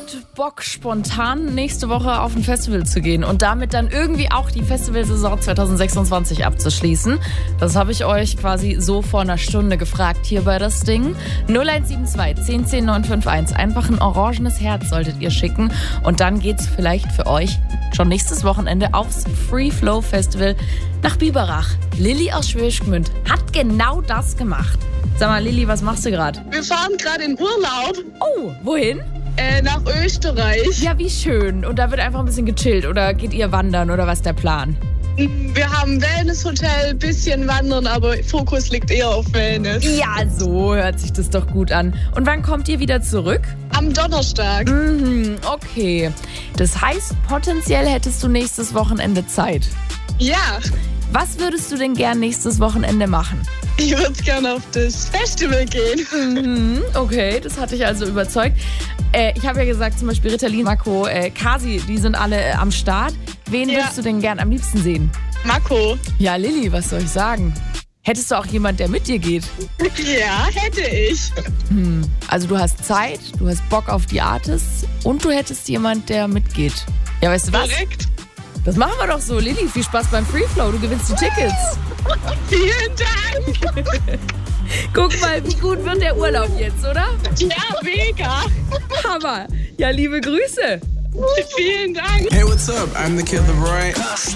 hat Bock, spontan nächste Woche auf ein Festival zu gehen und damit dann irgendwie auch die Festivalsaison 2026 abzuschließen? Das habe ich euch quasi so vor einer Stunde gefragt hier bei das Ding. 0172 10 10 951. Einfach ein orangenes Herz solltet ihr schicken und dann geht's vielleicht für euch schon nächstes Wochenende aufs Free Flow Festival nach Biberach. Lilly aus Schwäbisch Gmünd hat genau das gemacht. Sag mal, Lilly, was machst du gerade? Wir fahren gerade in Urlaub. Oh, wohin? Nach Österreich. Ja, wie schön. Und da wird einfach ein bisschen gechillt. Oder geht ihr wandern oder was ist der Plan? Wir haben Wellness-Hotel, bisschen wandern, aber Fokus liegt eher auf Wellness. Ja, so hört sich das doch gut an. Und wann kommt ihr wieder zurück? Am Donnerstag. Okay. Das heißt, potenziell hättest du nächstes Wochenende Zeit. Ja, Was würdest du denn gern nächstes Wochenende machen? ich würde gerne auf das Festival gehen. Okay, das hat dich also überzeugt. Ich habe ja gesagt, zum Beispiel Ritalin, Marco, Kasi, die sind alle am Start. Wen Ja. würdest du denn gern am liebsten sehen? Marco. Ja, Lilly, was soll ich sagen? Hättest du auch jemand, der mit dir geht? Ja, hätte ich. Also du hast Zeit, du hast Bock auf die Artists und du hättest jemand, der mitgeht. Ja, weißt du was? Korrekt. Das machen wir doch so. Lilly, viel Spaß beim Free Flow. Du gewinnst die Tickets. Vielen Dank. Guck mal, wie gut wird der Urlaub jetzt, oder? Ja, mega. Hammer. Ja, liebe Grüße. Vielen Dank. Hey, what's up? I'm the Killer Roy.